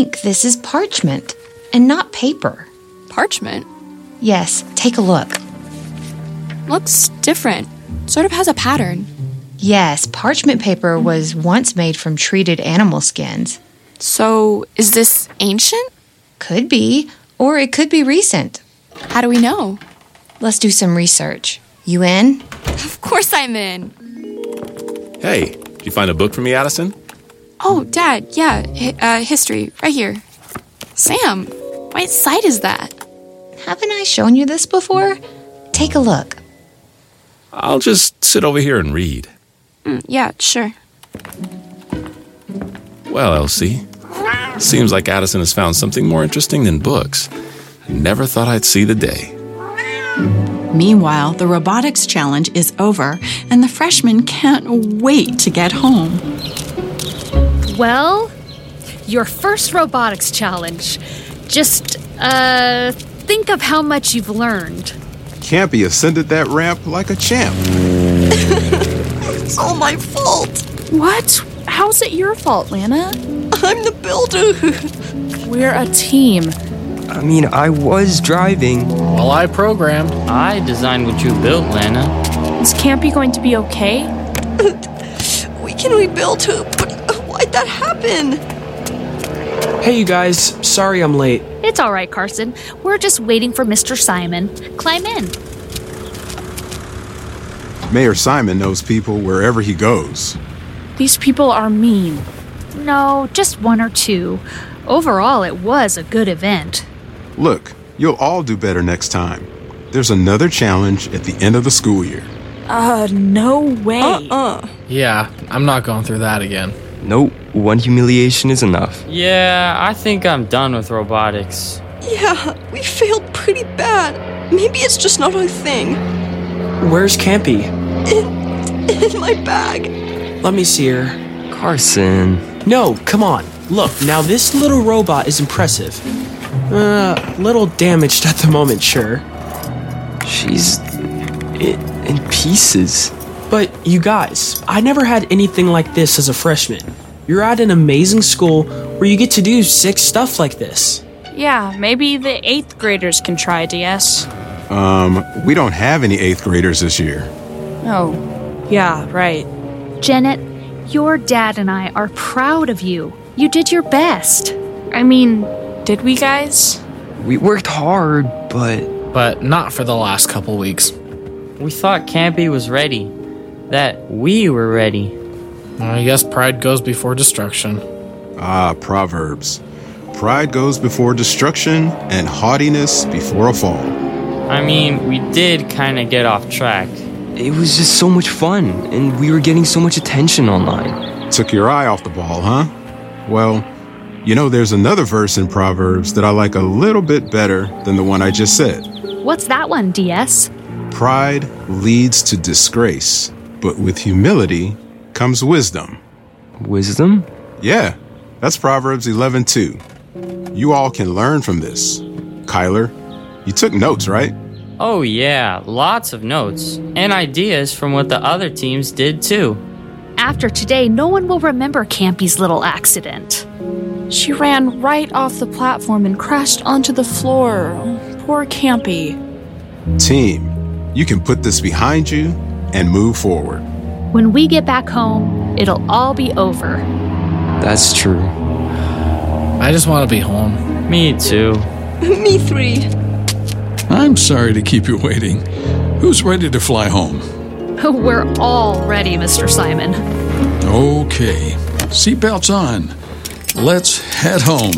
think this is parchment and not paper. Parchment? Yes, take a look. Looks different. Sort of has a pattern. Yes, parchment paper was once made from treated animal skins. So, is this ancient? Could be, or it could be recent. How do we know? Let's do some research. You in? Of course I'm in. Hey, did you find a book for me, Addison? Oh, Dad, yeah, history, right here. Sam, what site is that? Haven't I shown you this before? Take a look. I'll just sit over here and read. Yeah, sure. Well, Elsie, seems like Addison has found something more interesting than books. Never thought I'd see the day. Meanwhile, the robotics challenge is over, and the freshmen can't wait to get home. Well, your first robotics challenge. Just, think of how much you've learned. Campy ascended that ramp like a champ. It's all my fault. What? How's it your fault, Lana? I'm the builder. We're a team. I mean, I was driving. Well, I programmed. I designed what you built, Lana. Is Campy going to be okay? We can rebuild her, but why'd that happen? Hey, you guys. Sorry I'm late. It's all right, Carson. We're just waiting for Mr. Simon. Climb in. Mayor Simon knows people wherever he goes. These people are mean. No, just one or two. Overall, it was a good event. Look, you'll all do better next time. There's another challenge at the end of the school year. No way. Yeah, I'm not going through that again. Nope, one humiliation is enough. Yeah, I think I'm done with robotics. Yeah, we failed pretty bad. Maybe it's just not our thing. Where's Campy? In my bag. Let me see her. Carson. No, come on. Look, now this little robot is impressive. Little damaged at the moment, sure. She's in pieces. But you guys, I never had anything like this as a freshman. You're at an amazing school where you get to do sick stuff like this. Yeah, maybe the 8th graders can try, DS. We don't have any 8th graders this year. Oh, yeah, right. Janet, your dad and I are proud of you. You did your best. I mean, did we, guys? We worked hard, But not for the last couple weeks. We thought Campy was ready. That we were ready. I guess pride goes before destruction. Ah, Proverbs. Pride goes before destruction and haughtiness before a fall. I mean, we did kind of get off track. it was just so much fun, and we were getting so much attention online. Took your eye off the ball, huh? Well, you know, there's another verse in Proverbs that I like a little bit better than the one I just said. What's that one, DS? Pride leads to disgrace, but with humility comes wisdom. Wisdom? Yeah, that's Proverbs 11:2. You all can learn from this. Kyler, you took notes, right? Oh yeah, lots of notes. And ideas from what the other teams did too. After today, no one will remember Campy's little accident. She ran right off the platform and crashed onto the floor. Poor Campy. Team, you can put this behind you and move forward. When we get back home, it'll all be over. That's true. I just want to be home. Me too. Me three. I'm sorry to keep you waiting. Who's ready to fly home? We're all ready, Mr. Simon. Okay. Seatbelts on. Let's head home.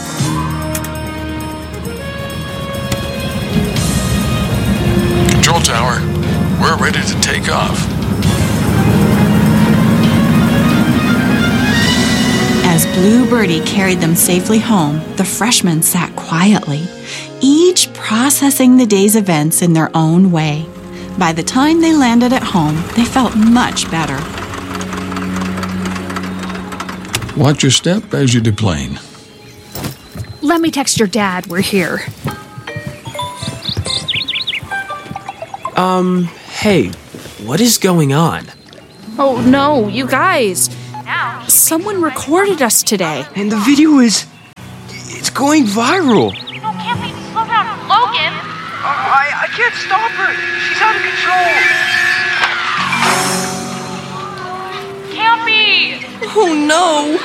Control tower, we're ready to take off. As Blue Birdie carried them safely home, the freshmen sat quietly, each processing the day's events in their own way. By the time they landed at home, they felt much better. Watch your step as you deplane. Let me text your dad. We're here. Hey, what is going on? Oh no, you guys. Someone recorded us today. And the video is... going viral. No, Campy, slow down. Logan! I can't stop her. She's out of control. Campy! Oh no!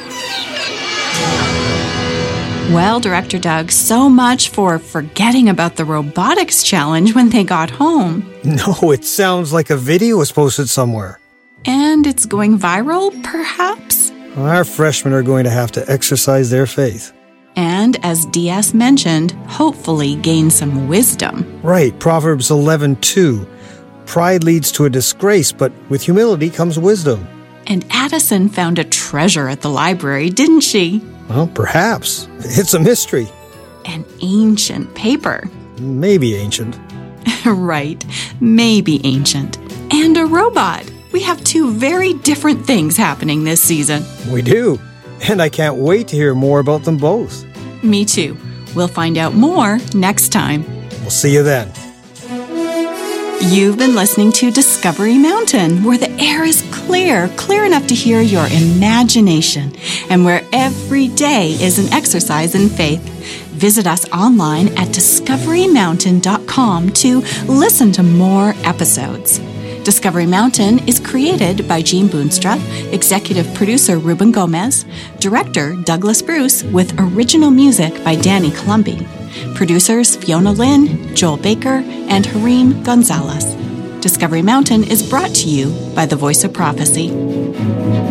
Well, Director Doug, so much for forgetting about the robotics challenge when they got home. No, it sounds like a video was posted somewhere. And it's going viral, perhaps? Our freshmen are going to have to exercise their faith. And, as DS mentioned, hopefully gain some wisdom. Right, Proverbs 11:2. Pride leads to a disgrace, but with humility comes wisdom. And Addison found a treasure at the library, didn't she? Well, perhaps. It's a mystery. An ancient paper. Maybe ancient. Right, maybe ancient. And a robot. We have two very different things happening this season. We do. And I can't wait to hear more about them both. Me too. We'll find out more next time. We'll see you then. You've been listening to Discovery Mountain, where the air is clear enough to hear your imagination, and where every day is an exercise in faith. Visit us online at discoverymountain.com to listen to more episodes. Discovery Mountain is created by Jean Boonstra, executive producer Ruben Gomez, director Douglas Bruce, with original music by Danny Columbi. Producers Fiona Lynn, Joel Baker, and Harim Gonzalez. Discovery Mountain is brought to you by the Voice of Prophecy.